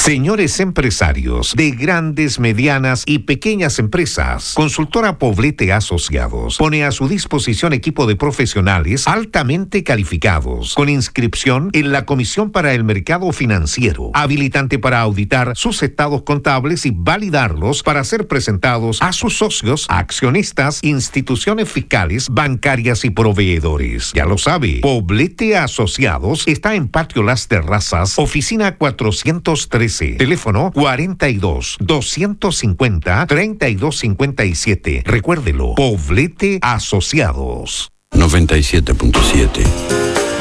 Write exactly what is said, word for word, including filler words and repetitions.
Señores empresarios de grandes, medianas y pequeñas empresas, Consultora Poblete Asociados pone a su disposición equipo de profesionales altamente calificados con inscripción en la Comisión para el Mercado Financiero, habilitante para auditar sus estados contables y validarlos para ser presentados a sus socios, accionistas, instituciones fiscales, bancarias y proveedores. Ya lo sabe, Poblete Asociados está en Patio Las Terrazas, oficina cuatrocientos trece. Teléfono cuarenta y dos, doscientos cincuenta, treinta y dos cincuenta y siete. Recuérdelo, Poblete Asociados. noventa y siete punto siete.